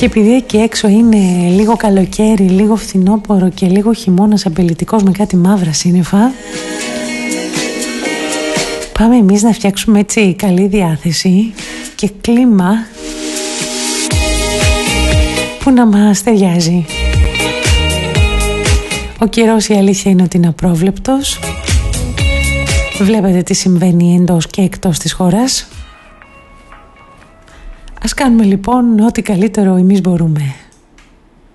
Και επειδή εκεί έξω είναι λίγο καλοκαίρι, λίγο φθινόπορο και λίγο χειμώνας απελητικός με κάτι μαύρα σύννεφα, πάμε εμείς να φτιάξουμε έτσι καλή διάθεση και κλίμα που να μας ταιριάζει. Ο καιρός, η αλήθεια είναι ότι είναι απρόβλεπτος. Βλέπετε τι συμβαίνει εντός και εκτός της χώρας. Ας κάνουμε λοιπόν ό,τι καλύτερο εμείς μπορούμε.